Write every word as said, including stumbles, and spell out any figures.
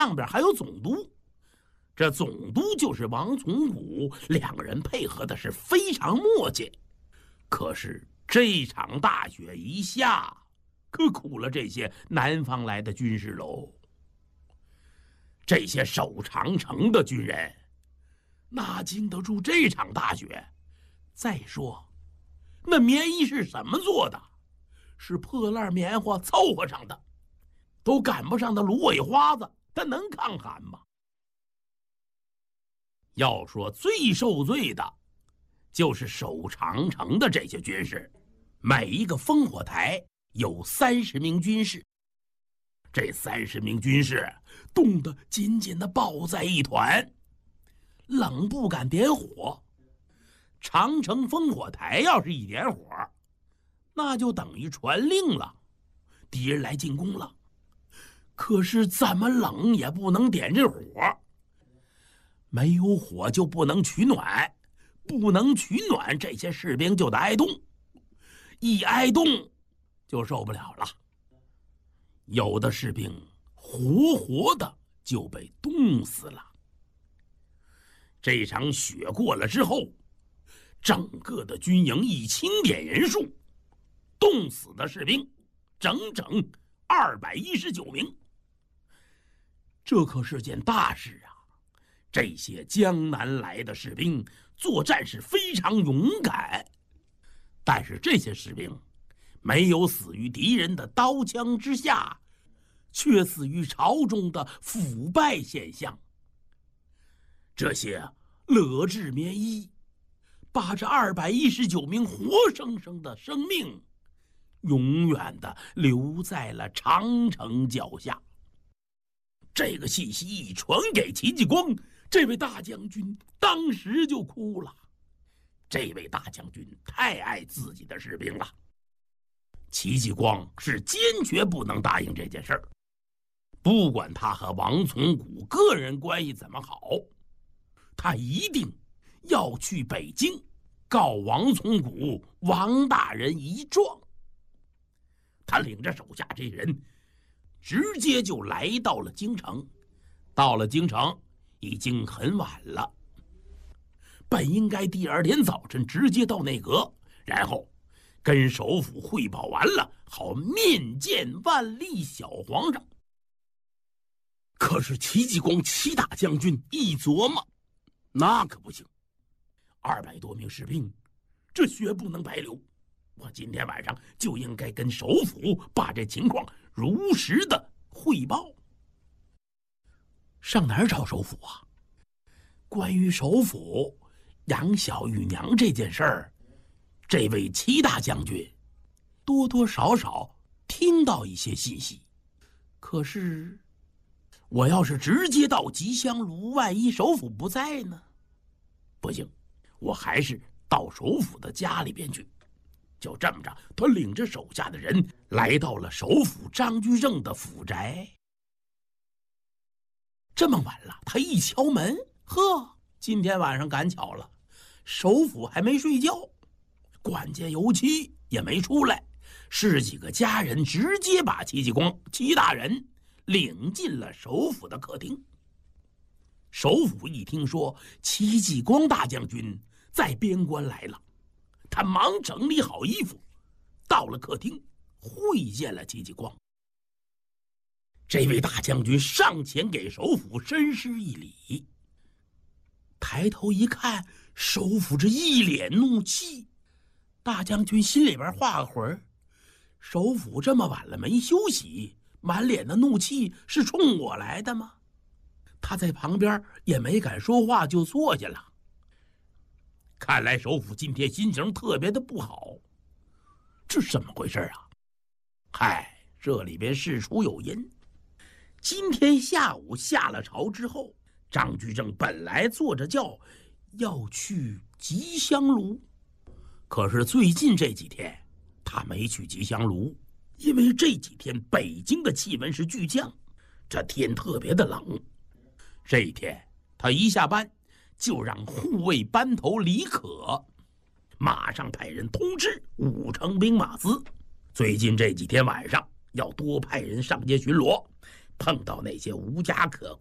上边还有总督。这总督就是王从古，两个人配合的是非常默契。可是这场大雪一下，可苦了这些南方来的军士喽。这些守长城的军人哪经得住这场大雪？再说，那棉衣是什么做的？是破烂棉花凑合上的，都赶不上的芦苇花子，它能抗寒吗？要说最受罪的，就是守长城的这些军士。每一个烽火台有三十名军士，这三十名军士冻得紧紧地抱在一团，冷不敢点火。长城烽火台要是一点火，那就等于传令了，敌人来进攻了。可是怎么冷也不能点这火，没有火就不能取暖，不能取暖，这些士兵就得挨冻，一挨冻就受不了了。有的士兵活活的就被冻死了。这场雪过了之后，整个的军营一清点人数，冻死的士兵整整二百一十九名。这可是件大事啊！这些江南来的士兵作战是非常勇敢，但是这些士兵没有死于敌人的刀枪之下，却死于朝中的腐败现象。这些勒制棉衣把这二百一十九名活生生的生命永远的留在了长城脚下。这个信息一传给戚继光，这位大将军当时就哭了。这位大将军太爱自己的士兵了，戚继光是坚决不能答应这件事儿。不管他和王从古个人关系怎么好，他一定要去北京告王从古王大人一状。他领着手下这人直接就来到了京城。到了京城已经很晚了，本应该第二天早晨直接到内阁，然后跟首辅汇报完了，好面见万历小皇上。可是戚继光戚大将军一琢磨，那可不行，二百多名士兵，这血不能白流。我今天晚上就应该跟首辅把这情况如实的汇报。上哪儿找首辅啊？关于首辅养小玉娘这件事儿，这位戚大将军多多少少听到一些信息。可是我要是直接到吉祥炉，万一首辅不在呢？不行，我还是到首辅的家里边去。就这么着，他领着手下的人来到了首辅张居正的府宅。这么晚了，他一敲门，呵，今天晚上赶巧了，首辅还没睡觉，管家尤其也没出来，十几个家人直接把戚继光戚大人领进了首府的客厅。首辅一听说戚继光大将军在边关来了，他忙整理好衣服，到了客厅会见了戚继光。这位大将军上前给首辅深施一礼，抬头一看，首辅这一脸怒气。大将军心里边画个魂儿，首辅这么晚了没休息，满脸的怒气是冲我来的吗？他在旁边也没敢说话，就坐下了。看来首辅今天心情特别的不好，这怎么回事啊？嗨，这里边事出有因。今天下午下了朝之后，张居正本来坐着轿要去吉祥炉，可是最近这几天他没去吉祥炉，因为这几天北京的气温是巨降，这天特别的冷。这一天他一下班就让护卫班头李可马上派人通知武城兵马司，最近这几天晚上要多派人上街巡逻， 碰到那些无家可